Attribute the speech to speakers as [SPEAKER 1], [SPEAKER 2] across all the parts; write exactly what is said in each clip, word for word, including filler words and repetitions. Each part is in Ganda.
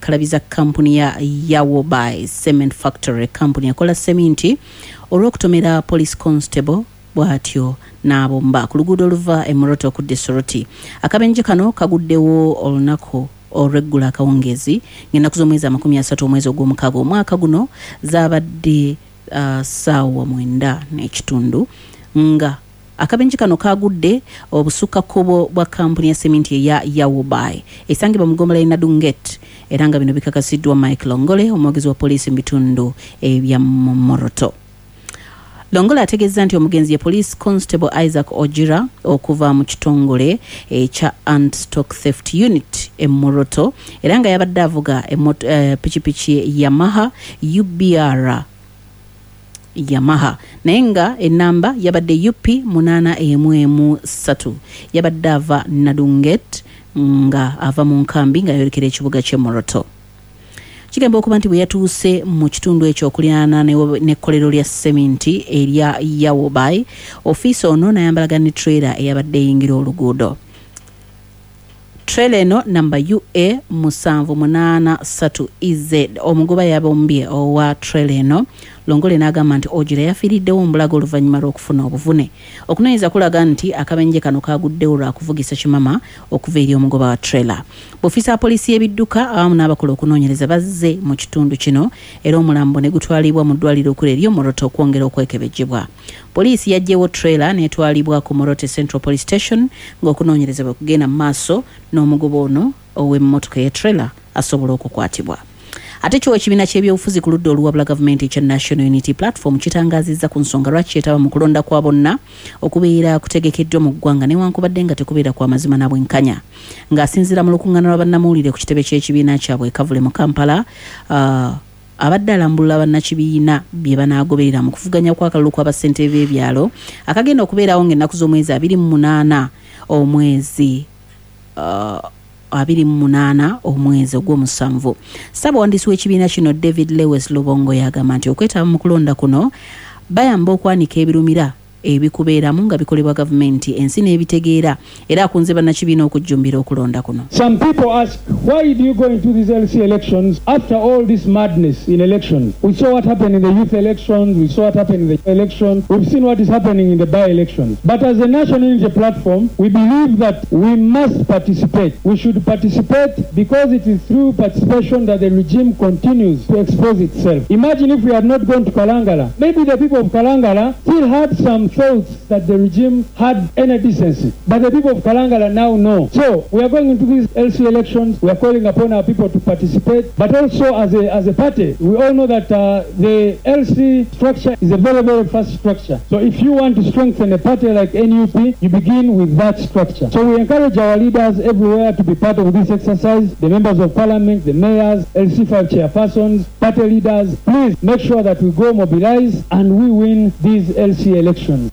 [SPEAKER 1] kalabiza kampuni ya Yawobai Cement Factory kampuni yakola sementi olw'okutomera police constable bwatyo n'abomba ku luguudo oluva e Moroto okudda e Soroti. Akabenje kano kaguddewo olunaku olw'eggula akawungezi ng'ennaku z'omwezi amakumi asatu omwezi ogw'omukaaga omwaka guno zaabadde uh, ssaawa mwenda n'ekitundu nga akabenje kano kagudde obusukakkubo bwa kampuni ya sementi eya Yawobai esangibwa mu ggombolola y'e Nadunget era nga bino bikakasiddwa Mike Longole omwogezi wa poliisi mu bitundu ebya Moroto. Longole ategeeza nti omugenzi ye police constable Isaac Ojira okuva mu kitongole ekya Anti-Stock Theft Unit e Moroto era nga yabadde avuga e pichipichi Yamaha U B R Yamaha naye nga enamba yabadde U P munana emu emu ssatu yabadde ava Nadunget nga ava mu nkambi nga yolekera ekibuga ky'e Moroto. Kigamba okuba nti bwe yatuuse mu kitundu ekyo okulyana n'ekkolero lya sementi erya Yawobai ofiisi ono n'ayambalaga ne trailer eyabadde eyingira oluguudo. Trailer eno namba U A musanvu munaana ssatu E Z omugoba yabombye owa trailer eno Longole n'agamba nti Ojira yafiiriddewo omubulago oluvannyuma lw'okufuna obuvune. Okunoonyeza kulaga nti akabenje kano kaguddewo lwa kuvugisa kimama okuva eri omugoba wa trailer. B'ofiisa ya poliisi y'ebidduka awamu n'abakola okunoonyereza bazze mu kitundu kino era omulambo ne gutwalibwa mu ddwaliro ekkulu ery'e Moroto okwongera okwekebejjebwa. Poliisi yaggyewo trailer n'etwalibwa ku Moroto Central Police Station ng'okunoonyereza bwe kugenda mu maaso n'omugoba ono ow'emmotoka ye trailer asobola okukwatibwa. Ate kyo ekibiina ky'ebyobufuzi ku ludda oluwabula gavumenti ekya National Unity Platform kitangazizza ku nsonga lwaki kyetaba mu kulonda kwa bonna okubeera kutegekeddwa mu ggwanga newankubadde nga tekubeera kwa mazima na bwenkanya. Ng'asinziira mu lukuŋŋaana lwa bannamuwulire ku kitebe ky'ekibiina kyabwe Kavule mu Kampala, uh, abadde alambulula bannakibiina bye banaagoberera mu kuvuganya kw'akalulu kw'abassentebe b'ebyalo akagenda okubeerawo ng'ennaku z'omwezi abiri mu munaana omwezi uh, abiri mu munaana omwezi ogw'omusanvu. Ssaabawandiisi w'ekibiina kino David Lewis Lubongo yagamba nti okwetaba mu kulonda kuno bayamba okwanika ebirumira ebikubeeramu nga bikolebwa gavumenti ensi n'ebitegeera era akunze bannakibiina okujjumbira okulonda kuno.
[SPEAKER 2] Some people ask, why do you go into these L C elections after all this madness in elections? We saw what happened in the youth elections, we saw what happened in the election, we've seen what is happening in the by-elections. But as a National Unity Platform, we believe that we must participate. We should participate because it is through participation that the regime continues to expose itself. Imagine if we had not gone to Kalangala. Maybe the people of Kalangala still had some thoughts that the regime had any decency. But the people of Kalangala now know. So we are going into these L C elections. We are calling upon our people to participate. But also as a, as a party, we all know that uh, the L C structure is a very, very fast structure. So if you want to strengthen a party like N U P, you begin with that structure. So we encourage our leaders everywhere to be part of this exercise. The members of parliament, the mayors, L C five chairpersons, party leaders. Please make sure that we go mobilize and we win these L C elections.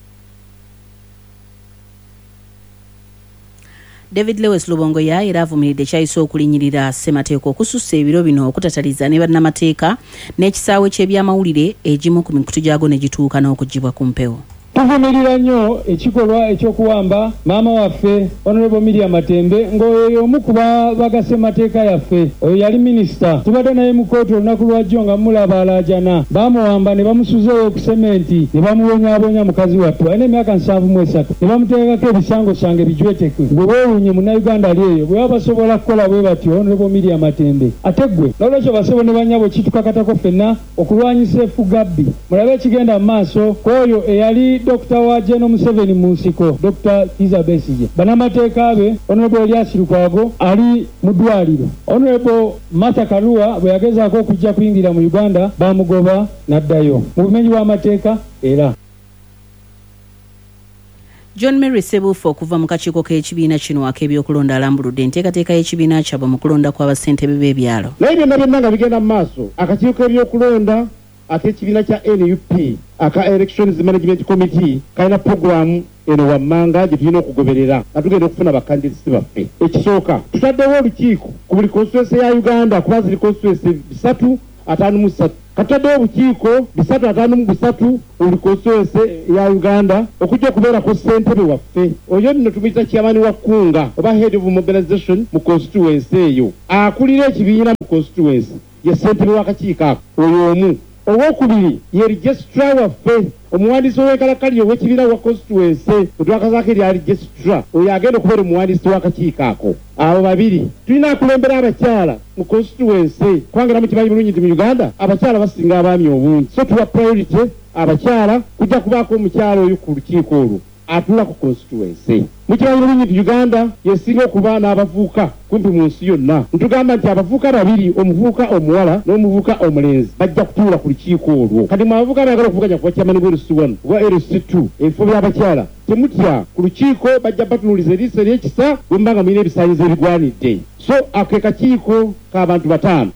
[SPEAKER 1] David Lewis Lubongo ya era avumiridde kyayisa okulinyirira ssemateeka okusussa ebiro bino okutataliza ne bannamateeka n'ekisaawe ky'ebyamawulire egimu ku mikutu gyago ne gituuka n'okuggyibwa ku mpewo.
[SPEAKER 2] Tuvumirira nnyo ekikolwa ekyokuwamba maama waffe Honorable Miriam Matembe ng'oyo omu ku bagassemateeka yaffe oyo yali minisita tubadde naye mu kkooti olunaku lwajjo nga mulaba alaajana bamuwamba ne bamusuzeeyo ku sementi ne bamuwonyaabonya mukazi wattu alina emyaka nsanvu mu esatu ne bamuteekako ebisango sange bijweteke gwe weewuunye munnayuganda ali eyo bwe baba basobola kukola bwe batyo Honorable Miriam Matembe ate ggwe n'olwekyo basebo ne bannyabo kitukakatako ffenna okulwanyisa effugabbi mulabe ekigenda mu maaso kw'oyo eyali Doctor wa General Museveni Munsiko, Doctor Kizza Besigye. Banamateeka be, Honorable Elias Lukwago, ali mu ddwaliro. Honorable Martha Karua bwe yagezaako okujja kuyingira mu Uganda, bamugoba n'addayo. Mu bumenyi bw'amateeka era.
[SPEAKER 1] John Mary Sebufu okuva mu kakiiko k'ekibiina kino ak'ebyokulonda alambuludde enteekateeka y'ekibiina kyabwe mu kulonda kw'abassentebe b'ebyalo.
[SPEAKER 3] Naye byonna byonna nga bigenda mu maaso, akakiiko k'ebyokulonda ak'ekibiina kya N U P aka Elections Management Committee kalina programu eno wammanga gye tulina okugoberera nga tugenda okufuna bakandidati baffe. Ekisooka tutaddewo olukiiko ku buli constituency ya Uganda kuba ziri constituency bisatu ataano mu ssatu kataddewo obukiiko bisatu ataano mu busatu buli constituency ya Uganda okujja okubeerako ssentebe waffe oyo nno tumuyita chairman wa Kunga oba head of mobilization mu constituency eyo akulira ekibiina constituency ye ssentebe w'akakiiko ako oyo omu. Owokubiri ye registrar waffe omuwandiisi ow'enkalakkalira ow'ekibiina wa constituency wetwakazaako erya registrar oyo agenda okubeera omuwandiisi w'akakiiko ako. Abo babiri tulina akulembera abakyala mu constituency kubanga mukimanyi bulungi nti mu Uganda abakyala basinga abaami obungi, so tuwa priority abakyala. Kujja kubaako omukyala oyo ku lukiiko olwo atula ku constituency. Mukimanyi bulungi nti Uganda yesinga okuba n'abavubuka kumpi mu nsi yonna. Ntugamba nti abavubuka babiri, omuvubuka omuwala n'omuvubuka omulenzi bajja kutuula ku lukiiko olwo. Kati mu abavubuka abayagala okuvuganya kuba kyamani bwa L C one oba L C two ebifo by'abakyala temutya ku lukiiko, bajja batunuuliza eriiso ery'ekisa bwe mba nga mulina ebisaanyizo ebigwanidde. So ako ke kakiiko k'abantu bataano.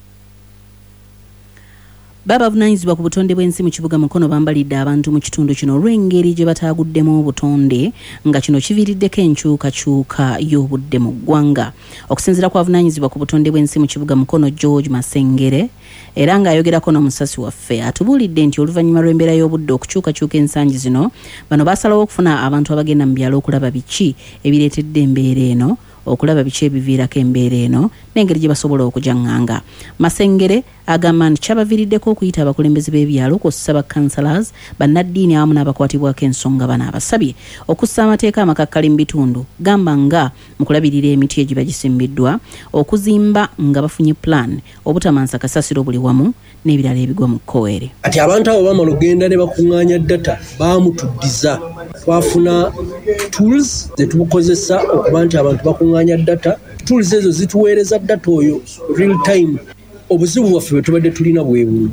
[SPEAKER 1] Babavunaanyizibwa ku butonde bw'ensi mu kibuga Mukono bambalidde abantu mu kitundu kino olw'engeri gye bataaguddemu obutonde nga kino kiviiriddeko enkyukakyuka y'obudde mu ggwanga. Okusinziira ku bavunaanyizibwa ku butonde bw'ensi mu kibuga Mukono George Masengere era ng'ayogerako n'omusasi waffe atubuulidde nti oluvannyuma lw'embeera y'obudde okukyukakyuka ensangi zino bano baasalawo okufuna abantu abagenda mu byalo okulaba biki ebireetedde embeera eno, okulaba biki ebiviirako embeera eno n'engeri gye basobola okujaŋŋanga. Masengere agamba nti kyabaviiriddeko okuyita abakulembeze b'ebyalo kw'ossa bakkansalas, bannaddiini awamu n'abakwatibwako ensonga bano abasabye okussa amateeka amakakkali mu bitundu, gamba nga mu kulabirira emiti egiba gisimbiddwa, okuzimba nga bafunye plan, obutamansa kasasiro buli wamu n'ebirala ebigwa mu kkoweere.
[SPEAKER 4] Ati abantu abo bamala ogenda ne bakuŋŋaanya data baamutuddiza. Twafuna tools ze tukozesa okuba nti abantu bakuŋŋaanya data. Tools ezo zituweereza data oyo real time. Obuzibu bwaffe bwe tubadde tulina bwe buno.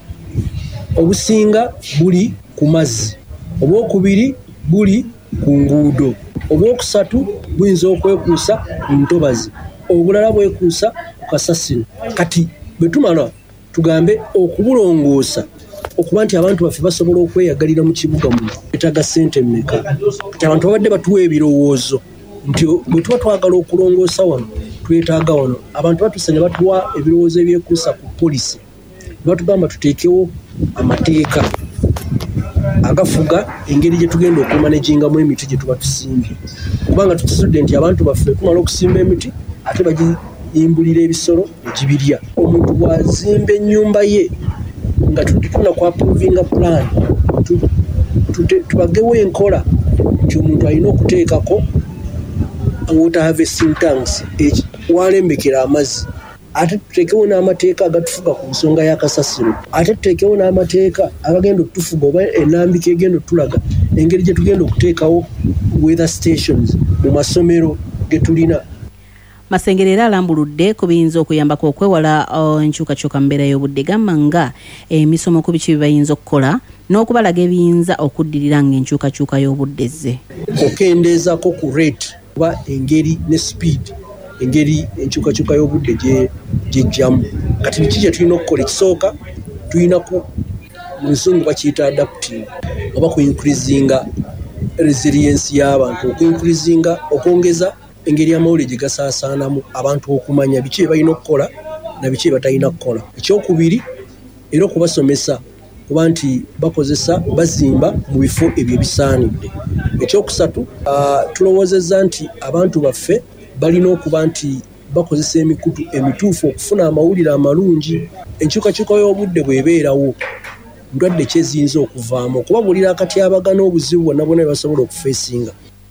[SPEAKER 4] Obusinga buli ku mazzi, obwokubiri buli ku nguudo, obwokusatu buyinza okwekuusa ku ntobazi, obulala bwekuusa ku kasasiro. Kati bwe tumala tugambe okubulongoosa okuba nti abantu baffe basobola okweyagalira mu kibuga muno etaaga ssente mmeka. Kati abantu babadde batuwa ebirowoozo nti bwe tuba twagala okulongoosa wano twetaaga wano. Abantu batusanya batuwa ebirowoozo ebyekuusa ku polisi, batugamba tuteekewo amateeka agafuga engeri gye tugenda okumanagingamu emiti gye tuba tusimbye, kubanga tukisudde nti abantu baffe tumala okusimba emiti ate bagiyimbulira ebisolo egibirya. Omuntu bw'azimba ennyumba ye nga tutuna ku approvinga plan, tubagewo enkola nti omuntu alina okuteekako water harvesting tanks walembekera amazzi, ate tuteekewo n'amateeka agatufuga ku nsonga y'akasasiro, ate tuteekewo n'amateeka agagenda okutufuga oba enambika egenda okutulaga engeri gye tugenda okuteekawo weather stations mu masomero ge tulina.
[SPEAKER 1] Masengere era alambuludde ku biyinza okuyambako okwewala enkyukakyuka mu mbeera y'obudde, gamba nga emisomo ku biki bibayinza okukola n'okubalaga ebiyinza okuddirira ng'enkyukakyuka y'obudde zze.
[SPEAKER 4] Okendeezako ku rate oba engeri ne speed engeri enkyukakyuka y'obudde gyejjamu. Kati biki gye tulina okukola? Ekisooka tulina ku mu nsungu bakiyita adapting oba ku increasinga resilience y'abantu, oku increasinga okwongeza engeri amawulire gye gasaasaanamu abantu okumanya biki bye balina okukola na biki bye batalina kukola. Ekyokubiri era okubasomesa kuba nti bakozesa bazimba mu bifo ebyo ebisaanidde. Ekyokusatu uh, tulowoozezza nti abantu baffe balina okuba nti bakozesa emikutu emituufu okufuna amawulire amalungi. Enkyukakyuka y'obudde bw'ebeerawo ndwadde kyeziyinza okuvaamu, okubabuulira akatyabaga n'obuzibu bwonna bwonna bwe basobola okufeesinga.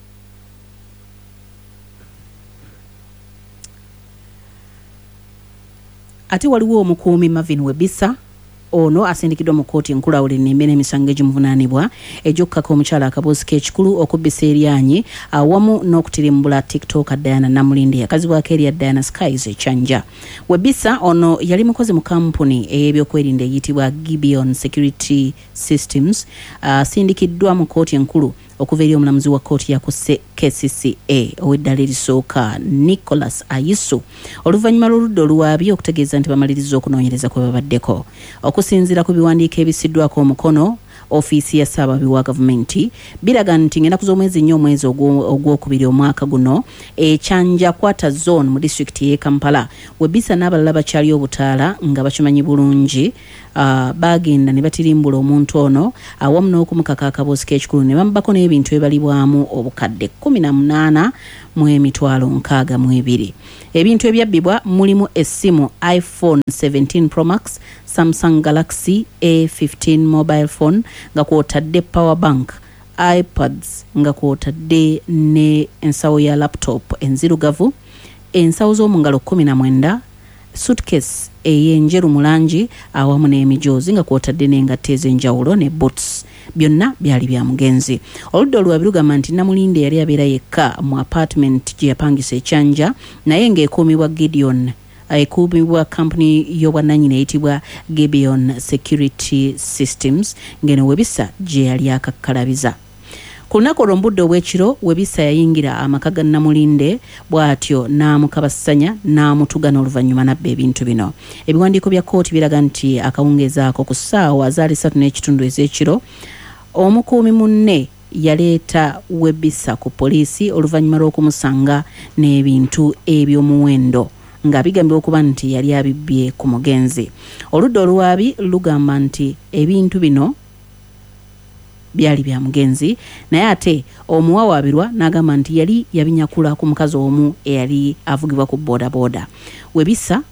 [SPEAKER 1] Ate waliwo omukuumi Marvin Webisa, ono asindikiddwa mu kkooti enkulu awulira embeera n'emisango egimuvunaanibwa egy'okkaka omukyala akaboozi k'ekikulu okubbisa eryanyi awamu n'okutirimbula tiktoka Diana Namulindi yakazibwako erya Diana Skies ekyanja. Webisa ono yali mukozi mu kampuni ey'ebyokwerinda eyitibwa Gibeon Security Systems, asindikiddwa mu kkooti enkulu okuva eri omulamuzi wa kkooti ya K C C A ow'eddala erisooka Nicholas Ayisu oluvannyuma lw'oludda oluwaabi okutegeeza nti bamaliriza okunoonyereza kwe babaddeko. Okusinziira ku biwandiiko ebisiddwako omukono ofiisi ya Ssaababi wa gavumenti biraga nti ng'ennaku z'omwezi nnyo omwezi ogwokubiri omwaka guno ekyanja kwata zone mu disitulikiti y'e Kampala Webisa n'abalala bakyali obutaala nga bakimanyi bulungi uh, bagenda ne batirimbula omuntu ono awamu n'okumukaka akaboozi k'ekikulu ne bamubako n'ebintu ebibalibwamu obukadde kkumi na munaana mu emitwalo nkaaga mu ebiri. Ebintu ebyabbibwa mulimu essimu iPhone seventeen Pro Max, Samsung Galaxy A fifteen mobile phone nga kwotadde power bank, iPads nga kwotadde ne ensawo ya laptop enzirugavu, ensawo z'omungalo kumi na mwenda, suitcase ey'enjeru mu langi awamu n'emijoozi nga kwotadde n'engatte ez'enjawulo ne boots. Byonna byali bya mugenzi. Oludda olwabiri lugamba nti Namulinde yali abeera yekka mu apartment gye yapangisa ekyanja naye ng'ekuumibwa Gideon ekuumibwa kampuni y'obwannannyini eyitibwa Gibeon Security Systems ng'eno Webisa gye yali akakkalabiza. Ku lunaku olwo mu budde obw'ekiro Webisa yayingira amaka ga Namulinde bw'atyo n'amukabasanya n'amutugana oluvannyuma n'abba ebintu bino. Ebiwandiiko bya kkooti biraga nti akawungeezi ako ku ssaawa zaali ssatu n'ekitundu ez'ekiro omukuumi munne yaleeta Webisa ku poliisi oluvannyuma lw'okumusanga n'ebintu eby'omuwendo nga bigambibwa okuba nti yali abibbye ku mugenzi. Oludda olwabi lugamba nti ebintu bino byali bya mugenzi naye ate omuwawaabirwa n'agamba nti yali yabinyakula ku mukazi omu eyali avugibwa ku boda boda. Webisa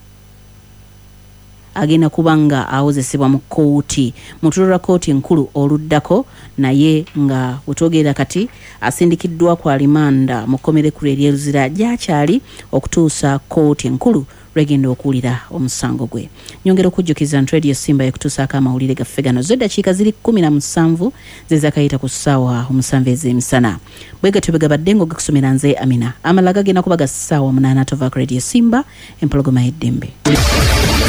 [SPEAKER 1] agenda kubanga awozesebwa mu kkooti mu tulo lwa kkooti enkulu oluddako naye nga wetwogerera kati asindikiddwa ku alimanda mu kkomera ekkulu ery'eruzira gy'akyali okutuusa kkooti enkulu lwegenda okuwulira omusango gwe. Nyongera okujjukiza nti Radio Simba ekutuusaako amawulire gaffe gano zo eddakiika ziri kkumi na musanvu ze zakayita ku ssaawa omusanvu ez'emisana. Bwe gatyo bwe gabadde ng'ogakusomera nze Amina. Amala gagenda kuba ga ssaawa munaana tovaako Radio Simba empologoma y'eddembe.